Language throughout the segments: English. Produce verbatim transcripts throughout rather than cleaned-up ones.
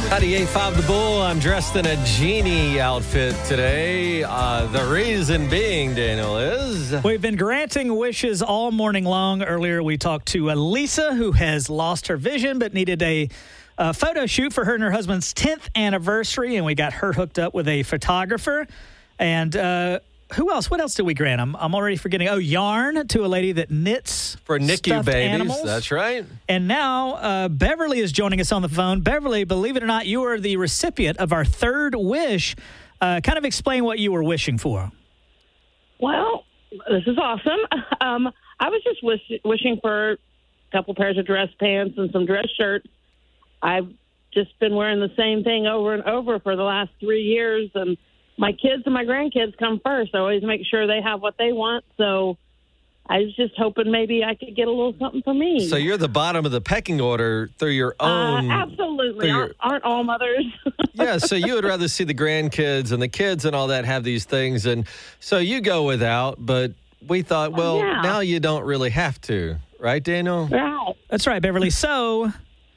ninety-eight point five The Bull. I'm dressed in a genie outfit today. Uh, the reason being, Daniel, is... We've been granting wishes all morning long. Earlier, we talked to uh, Lisa, who has lost her vision but needed a uh, photo shoot for her and her husband's tenth anniversary, and we got her hooked up with a photographer. And uh, who else? What else did we grant? I'm, I'm already forgetting. Oh, yarn to a lady that knits For N I C U stuffed babies. animals. That's right. And now uh, Beverly is joining us on the phone. Beverly, believe it or not, you are the recipient of our third wish. Uh, kind of explain what you were wishing for. Well, this is awesome. Um, I was just wish- wishing for a couple pairs of dress pants and some dress shirts. I've just been wearing the same thing over and over for the last three years, and my kids and my grandkids come first. I always make sure they have what they want, so I was just hoping maybe I could get a little something for me. So you're the bottom of the pecking order through your own... Uh, absolutely. through your- Aren't, aren't all mothers? Yeah, so you would rather see the grandkids and the kids and all that have these things, and so you go without, but we thought, well, Yeah. now you don't really have to. Right, Daniel? Right. That's right, Beverly. So...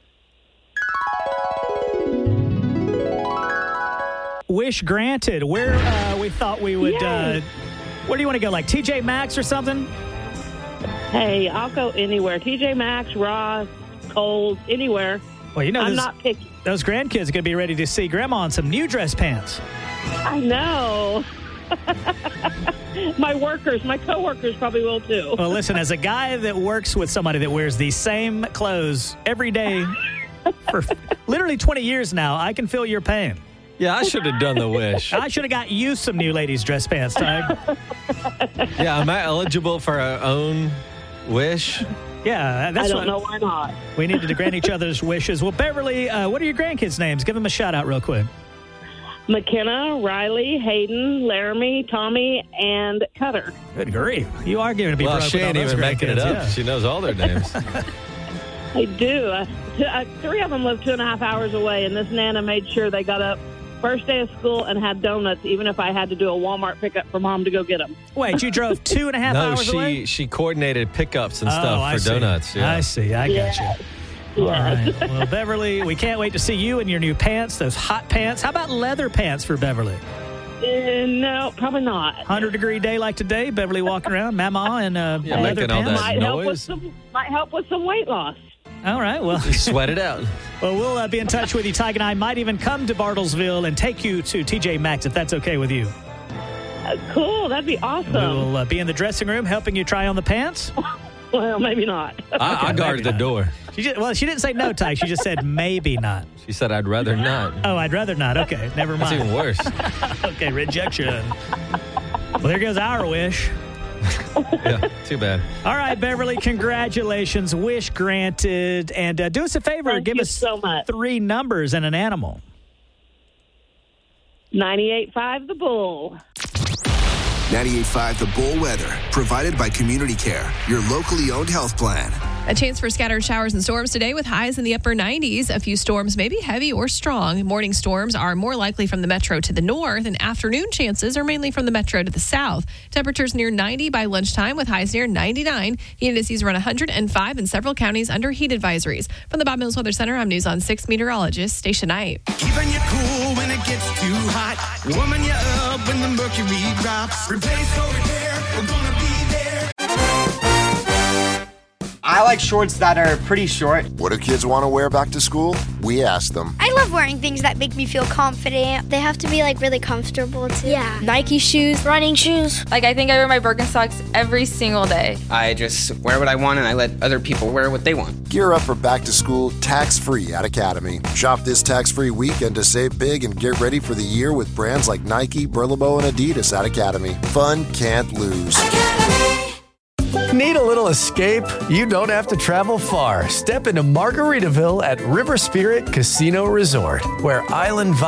wish granted. Where uh, we thought we would... Uh, Yay. where do you want to go, like T J Maxx or something? Hey, I'll go anywhere. T J Maxx, Ross, Kohl's, anywhere. Well, you know, I'm those, not picky. those grandkids are going to be ready to see Grandma in some new dress pants. I know. My workers, my coworkers probably will too. Well, listen, as a guy that works with somebody that wears the same clothes every day for literally twenty years now, I can feel your pain. Yeah, I should have done the wish. I should have got you some new ladies' dress pants, Tug. Yeah, am I eligible for our own wish? Yeah, that's I don't what know why not. we needed to grant each other's wishes. Well, Beverly, uh, what are your grandkids' names? Give them a shout out real quick. McKenna, Riley, Hayden, Laramie, Tommy, and Cutter. Good grief. You are going to be Well, broke she with all ain't those even making it grandkids, up. yeah. She knows all their names. I do. Uh, t- uh, three of them live two and a half hours away, and this Nana made sure they got up first day of school and had donuts, even if I had to do a Walmart pickup for Mom to go get them. Wait, you drove two and a half no, hours she away? she coordinated pickups and Oh, stuff I for see. donuts. Yeah. I see. I Yeah. got you. All right. Well, Beverly, we can't wait to see you in your new pants, those hot pants. How about leather pants for Beverly? Uh, no, probably not. one hundred degree day like today, Beverly walking around, mama in uh, Yeah, leather making all pants. that Might help, with noise. some, might help with some weight loss. All right. Well, Sweat it out. well, we'll uh, be in touch with you. Tyke and I might even come to Bartlesville and take you to T J Maxx if that's okay with you. Uh, cool, that'd be awesome. We'll uh, be in the dressing room helping you try on the pants. Well, maybe not. I, I guarded the not. door. She just, well, she didn't say no, Tyke. She just said maybe not. She said, I'd rather not. Oh, I'd rather not. Okay, never That's mind. even worse. Okay, rejection. Well, there goes our wish. Yeah, too bad. All right, Beverly, congratulations. Wish granted. And uh, do us a favor. Thank give you us so much. three numbers and an animal. ninety-eight point five The Bull. ninety-eight point five The Bull weather, provided by Community Care, your locally owned health plan. A chance for scattered showers and storms today with highs in the upper nineties. A few storms may be heavy or strong. Morning storms are more likely from the metro to the north, and afternoon chances are mainly from the metro to the south. Temperatures near ninety by lunchtime with highs near ninety-nine. Heat indices run one hundred five in several counties under heat advisories. From the Bob Mills Weather Center, I'm News on six meteorologist Stacia Knight. Keeping you cool when it gets too hot. Warming you up when the mercury drops. Replace or repair, we're gonna be there. I like shorts that are pretty short. What do kids want to wear back to school? We asked them. I love wearing things that make me feel confident. They have to be like really comfortable too. Yeah. Nike shoes, running shoes. Like I think I wear my Birkenstocks every single day. I just wear what I want and I let other people wear what they want. Gear up for back to school tax-free at Academy. Shop this tax-free weekend to save big and get ready for the year with brands like Nike, Burlebo, and Adidas at Academy. Fun can't lose. Need a little escape? You don't have to travel far. Step into Margaritaville at River Spirit Casino Resort, where island